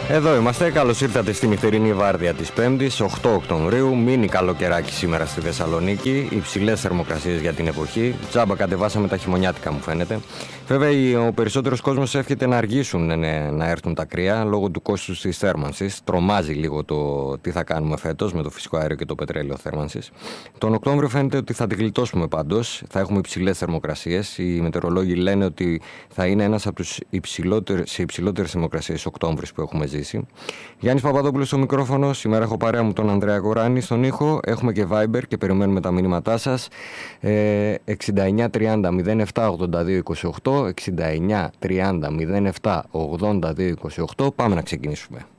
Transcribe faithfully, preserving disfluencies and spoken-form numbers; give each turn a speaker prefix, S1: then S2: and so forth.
S1: Εδώ είμαστε, καλώς ήρθατε στη νυχτερινή βάρδια της Πέμπτης, οκτώ Οκτωβρίου. Μίνι καλοκαιράκι σήμερα στη Θεσσαλονίκη, υψηλές θερμοκρασίες για την εποχή. Τζάμπα κατεβάσαμε τα χειμωνιάτικα, μου φαίνεται. Βέβαια, ο περισσότερος κόσμος εύχεται να αργήσουν ναι, να έρθουν τα κρύα λόγω του κόστους της θέρμανσης. Τρομάζει λίγο το τι θα κάνουμε φέτος με το φυσικό αέριο και το πετρέλαιο θέρμανσης. Τον Οκτώβριο φαίνεται ότι θα τη γλιτώσουμε πάντως. Θα έχουμε υψηλές θερμοκρασίες. Οι μετεωρολόγοι λένε ότι θα είναι ένας από τους υψηλότερες, σε υψηλότερες θερμοκρασίες Οκτώβρης που έχουμε ζήσει. Γιάννης Παπαδόπουλος στο μικρόφωνο. Σήμερα έχω παρέα μου τον Ανδρέα Κοράνη στον ήχο. Έχουμε και Viber και περιμένουμε τα μηνύματά σας. Ε, εξήντα εννιά τριάντα μηδέν επτά ογδόντα δύο είκοσι οκτώ, εξήντα εννιά τριάντα μηδέν επτά ογδόντα δύο είκοσι οκτώ. Πάμε να ξεκινήσουμε.